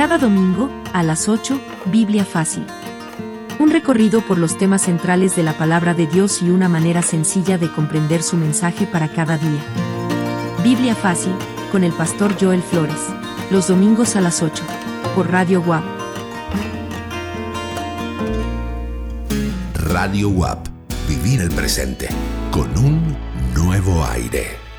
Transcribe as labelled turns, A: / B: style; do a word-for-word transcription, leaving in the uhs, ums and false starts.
A: Cada domingo, a las ocho, Biblia Fácil. Un recorrido por los temas centrales de la palabra de Dios y una manera sencilla de comprender su mensaje para cada día. Biblia Fácil, con el pastor Joel Flores. Los domingos a las ocho, por Radio U A P.
B: Radio U A P. Vivir el presente con un nuevo aire.